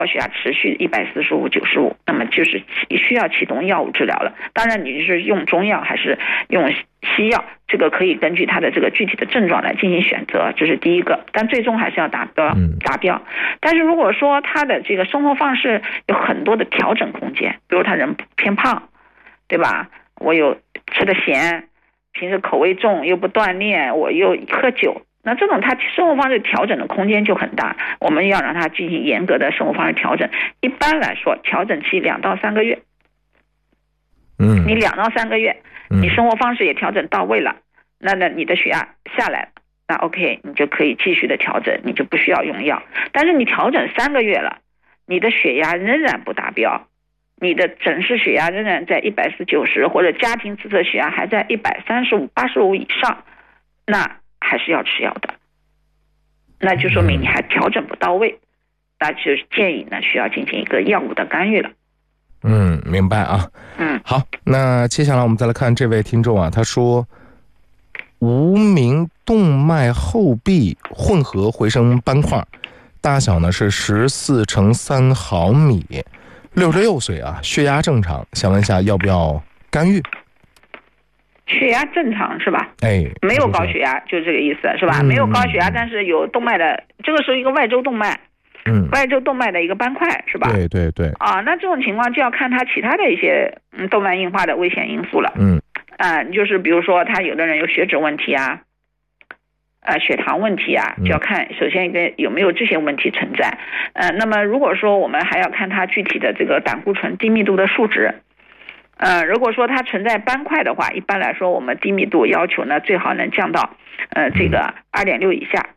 高血压持续145/95，那么就是需要启动药物治疗了。当然你是用中药还是用西药，这个可以根据他的这个具体的症状来进行选择，这是第一个，但最终还是要达标。但是如果说他的这个生活方式有很多的调整空间，比如他人偏胖，对吧？我有吃的咸，平时口味重，又不锻炼，我又喝酒，那这种他生活方式调整的空间就很大，我们要让他进行严格的生活方式调整。一般来说调整期2到3个月，你2到3个月你生活方式也调整到位了，那你的血压下来了，那 OK 你就可以继续的调整，你就不需要用药。但是你调整3个月了，你的血压仍然不达标，你的诊室血压仍然在140/90，或者家庭自测血压还在135/85以上，那还是要吃药的，那就说明你还调整不到位，那就是建议呢需要进行一个药物的干预了。 明白啊。好，那接下来我们再来看这位听众啊，他说无名动脉后壁混合回声斑块，大小呢是14×3毫米，66岁啊，血压正常，想问一下要不要干预？ 血压正常是吧？ 没有高血压，就这个意思是吧？没有高血压，但是有动脉的，这个是一个外周动脉，外周动脉的一个斑块是吧？ 对啊，那这种情况就要看他其他的一些动脉硬化的危险因素了。就是比如说他有的人有血脂问题啊，血糖问题啊，就要看首先一个有没有这些问题存在。那么如果说我们还要看他具体的这个胆固醇低密度的数值。如果说它存在斑块的话，一般来说我们低密度要求呢最好能降到这个2.6以下。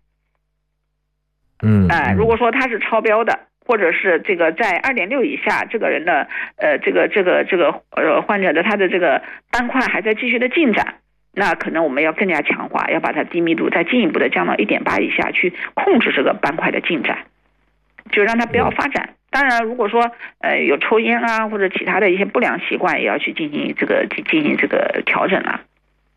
如果说它是超标的，或者是这个在2.6以下，这个人的这个患者的他的这个斑块还在继续的进展，那可能我们要更加强化，要把它低密度再进一步的降到1.8以下，去控制这个斑块的进展，就让它不要发展。当然如果说有抽烟啊或者其他的一些不良习惯，也要去进行这个调整啊。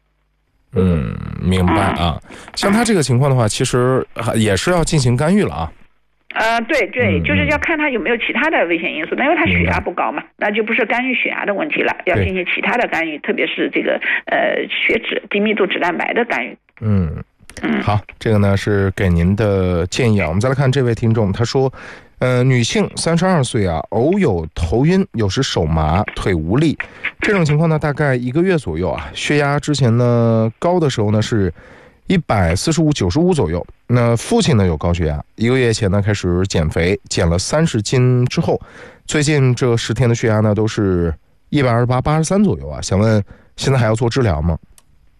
明白啊。像他这个情况的话，其实也是要进行干预了啊。 对，就是要看他有没有其他的危险因素，因为他血压不高嘛，那就不是干预血压的问题了，要进行其他的干预，特别是这个血脂低密度脂蛋白的干预。 好，这个呢是给您的建议啊。我们再来看这位听众，他说女性32岁啊，偶有头晕，有时手麻，腿无力，这种情况呢大概1个月左右啊。血压之前呢高的时候呢是145/95左右。那父亲呢有高血压，1个月前呢开始减肥，减了30斤之后，最近这10天的血压呢都是128/83左右啊。想问现在还要做治疗吗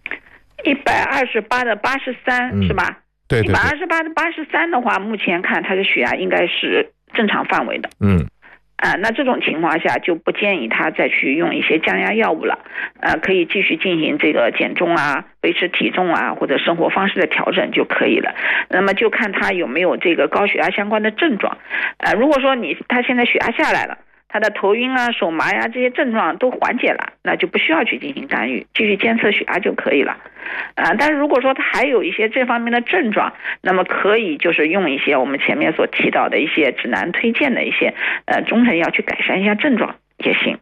？128/83是吧？ 对 128/83的话，目前看他的血压应该是正常范围的。那这种情况下就不建议他再去用一些降压药物了，可以继续进行这个减重啊、维持体重啊或者生活方式的调整就可以了。那么就看他有没有这个高血压相关的症状。如果说他现在血压下来了，他的头晕啊、手麻呀这些症状都缓解了，那就不需要去进行干预，继续监测血压就可以了。但是如果说他还有一些这方面的症状，那么可以就是用一些我们前面所提到的一些指南推荐的一些中成药去改善一下症状也行。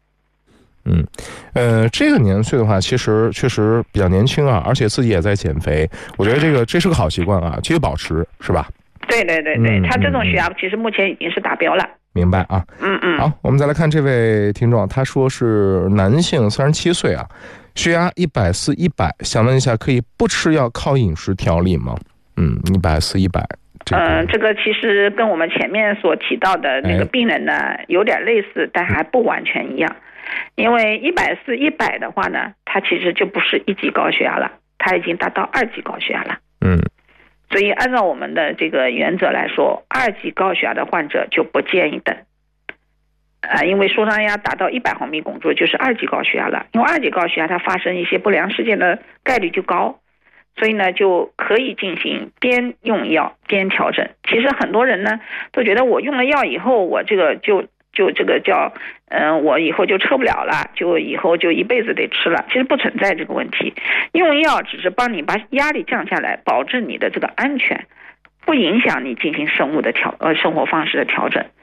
这个年岁的话，其实确实比较年轻啊，而且自己也在减肥，我觉得这是个好习惯啊，继续保持是吧？ 对，他这种血压其实目前已经是达标了。 明白啊。好，我们再来看这位听众，他说是男性37岁啊，血压140/100，想问一下可以不吃药靠饮食调理吗？140/100， 这个其实跟我们前面所提到的那个病人呢有点类似，但还不完全一样。因为140/100的话呢，它其实就不是1级高血压了，它已经达到2级高血压了。所以按照我们的这个原则来说，2级高血压的患者就不建议等。因为收张压达到100毫米汞柱就是2级高血压了，因为2级高血压它发生一些不良事件的概率就高，所以呢就可以进行边用药边调整。其实很多人呢都觉得我用了药以后，我这个就这个叫我以后就撤不了了，就以后就一辈子得吃了，其实不存在这个问题。用药只是帮你把压力降下来，保证你的这个安全，不影响你进行生活方式的调整。